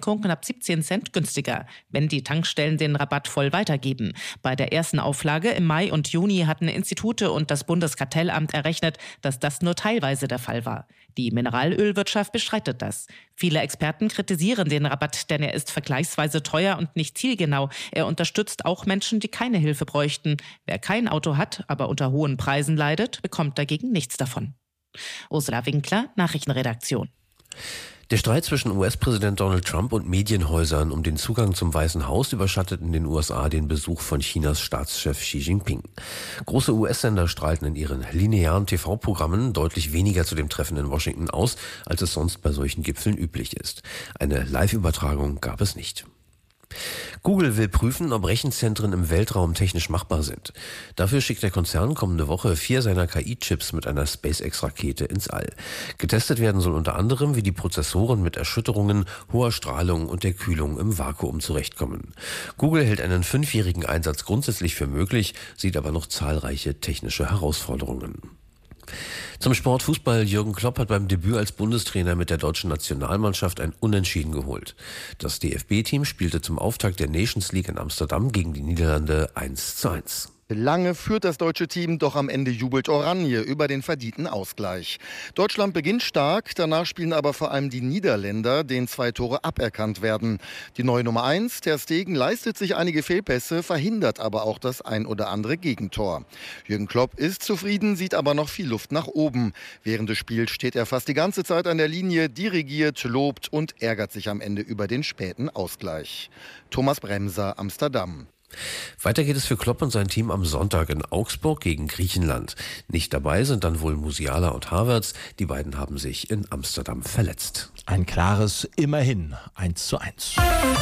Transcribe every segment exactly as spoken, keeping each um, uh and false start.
Tankung knapp siebzehn Cent günstiger, wenn die Tankstellen den Rabatt voll weitergeben. Bei der ersten Auflage im Mai und Juni hatten Institute und das Bundeskartellamt errechnet, dass das nur teilweise der Fall war. Die Mineralölwirtschaft bestreitet das. Viele Experten kritisieren den Rabatt, denn er ist vergleichsweise teuer und nicht zielgenau. Er unterstützt auch Menschen, die keine Hilfe bräuchten. Wer kein Auto hat, aber unter hohen Preisen leidet, bekommt dagegen nichts davon. Ursula Winkler, Nachrichtenredaktion. Der Streit zwischen U S-Präsident Donald Trump und Medienhäusern um den Zugang zum Weißen Haus überschattet in den U S A den Besuch von Chinas Staatschef Xi Jinping. Große U S-Sender strahlten in ihren linearen T V-Programmen deutlich weniger zu dem Treffen in Washington aus, als es sonst bei solchen Gipfeln üblich ist. Eine Live-Übertragung gab es nicht. Google will prüfen, ob Rechenzentren im Weltraum technisch machbar sind. Dafür schickt der Konzern kommende Woche vier seiner K I-Chips mit einer SpaceX-Rakete ins All. Getestet werden soll unter anderem, wie die Prozessoren mit Erschütterungen, hoher Strahlung und der Kühlung im Vakuum zurechtkommen. Google hält einen fünfjährigen Einsatz grundsätzlich für möglich, sieht aber noch zahlreiche technische Herausforderungen. Zum Sport Fußball. Jürgen Klopp hat beim Debüt als Bundestrainer mit der deutschen Nationalmannschaft ein Unentschieden geholt. Das D F B-Team spielte zum Auftakt der Nations League in Amsterdam gegen die Niederlande eins zu eins. Lange führt das deutsche Team, doch am Ende jubelt Oranje über den verdienten Ausgleich. Deutschland beginnt stark, danach spielen aber vor allem die Niederländer, denen zwei Tore aberkannt werden. Die neue Nummer eins, Ter Stegen, leistet sich einige Fehlpässe, verhindert aber auch das ein oder andere Gegentor. Jürgen Klopp ist zufrieden, sieht aber noch viel Luft nach oben. Während des Spiels steht er fast die ganze Zeit an der Linie, dirigiert, lobt und ärgert sich am Ende über den späten Ausgleich. Thomas Bremser, Amsterdam. Weiter geht es für Klopp und sein Team am Sonntag in Augsburg gegen Griechenland. Nicht dabei sind dann wohl Musiala und Havertz. Die beiden haben sich in Amsterdam verletzt. Ein klares Immerhin eins zu eins.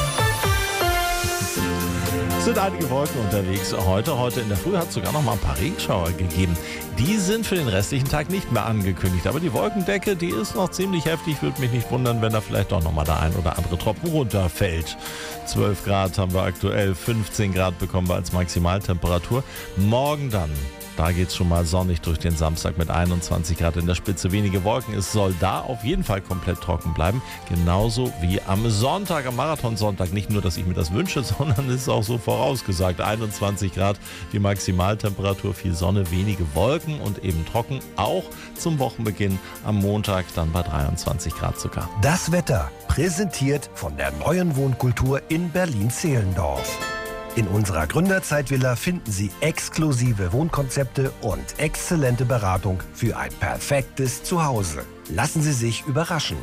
Es sind einige Wolken unterwegs heute. Heute in der Früh hat es sogar noch mal ein paar Regenschauer gegeben. Die sind für den restlichen Tag nicht mehr angekündigt. Aber die Wolkendecke, die ist noch ziemlich heftig. Würde mich nicht wundern, wenn da vielleicht doch noch mal der ein oder andere Tropfen runterfällt. zwölf Grad haben wir aktuell, fünfzehn Grad bekommen wir als Maximaltemperatur. Morgen dann. Da geht es schon mal sonnig durch den Samstag mit einundzwanzig Grad in der Spitze, wenige Wolken. Es soll da auf jeden Fall komplett trocken bleiben, genauso wie am Sonntag, am Marathonsonntag. Nicht nur, dass ich mir das wünsche, sondern es ist auch so vorausgesagt. einundzwanzig Grad die Maximaltemperatur, viel Sonne, wenige Wolken und eben trocken. Auch zum Wochenbeginn am Montag dann bei dreiundzwanzig Grad sogar. Das Wetter präsentiert von der neuen Wohnkultur in Berlin-Zehlendorf. In unserer Gründerzeitvilla finden Sie exklusive Wohnkonzepte und exzellente Beratung für ein perfektes Zuhause. Lassen Sie sich überraschen.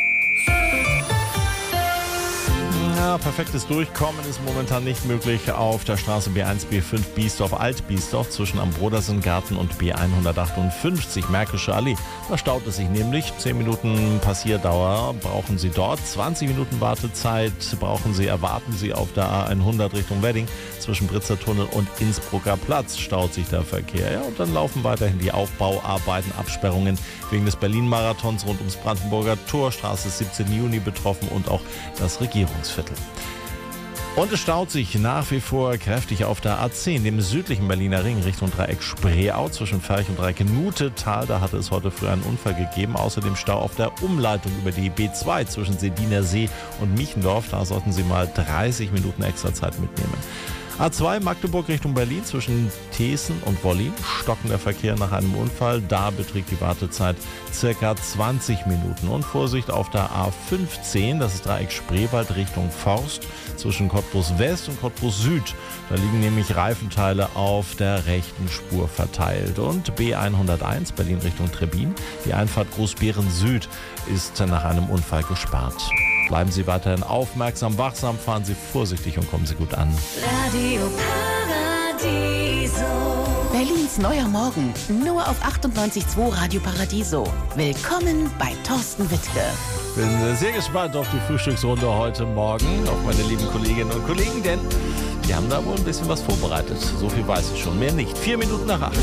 Ja, perfektes Durchkommen ist momentan nicht möglich auf der Straße B eins B fünf Biesdorf Alt-Biesdorf zwischen Ambrodersengarten und B hundertachtundfünfzig Märkische Allee. Da staut es sich nämlich. zehn Minuten Passierdauer brauchen Sie dort. zwanzig Minuten Wartezeit brauchen Sie, erwarten Sie auf der A hundert Richtung Wedding. Zwischen Britzer Tunnel und Innsbrucker Platz staut sich der Verkehr. Ja, und dann laufen weiterhin die Aufbauarbeiten, Absperrungen wegen des Berlin-Marathons rund ums Brandenburger Tor. Straße siebzehnten Juni betroffen und auch das Regierungsviertel. Und es staut sich nach wie vor kräftig auf der A zehn, dem südlichen Berliner Ring, Richtung Dreieck Spreeau zwischen Ferch und Reicke-Nutetal. Da hatte es heute früh einen Unfall gegeben. Außerdem Stau auf der Umleitung über die B zwei zwischen Sediner See und Miechendorf. Da sollten Sie mal dreißig Minuten extra Zeit mitnehmen. A zwei Magdeburg Richtung Berlin zwischen Thesen und Wollin. Stockender Verkehr nach einem Unfall. Da beträgt die Wartezeit circa zwanzig Minuten. Und Vorsicht auf der A fünfzehn, das ist Dreieck Spreewald Richtung Forst zwischen Cottbus West und Cottbus Süd. Da liegen nämlich Reifenteile auf der rechten Spur verteilt. Und B hunderteins Berlin Richtung Trebbin. Die Einfahrt Großbeeren Süd ist nach einem Unfall gesperrt. Bleiben Sie weiterhin aufmerksam, wachsam, fahren Sie vorsichtig und kommen Sie gut an. Radio Paradiso. Berlins neuer Morgen, nur auf achtundneunzig Komma zwei Radio Paradiso. Willkommen bei Thorsten Wittke. Bin sehr gespannt auf die Frühstücksrunde heute Morgen, auf meine lieben Kolleginnen und Kollegen, denn die haben da wohl ein bisschen was vorbereitet. So viel weiß ich schon, mehr nicht. Vier Minuten nach acht.